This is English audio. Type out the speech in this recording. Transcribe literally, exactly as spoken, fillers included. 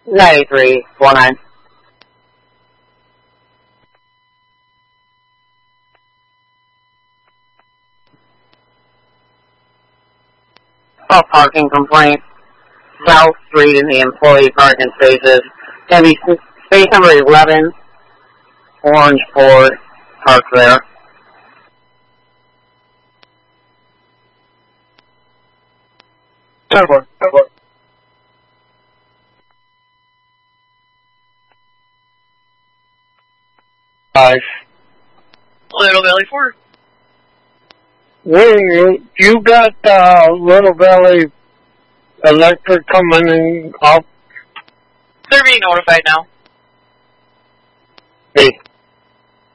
ninety-three four nine. Oh, parking complaint. South Street in the employee parking spaces. Gonna be space number eleven. Orange Ford parked there. Cover, cover. Five. Little Valley four. Where you, you got uh, Little Valley Electric coming in up? They're being notified now. Hey.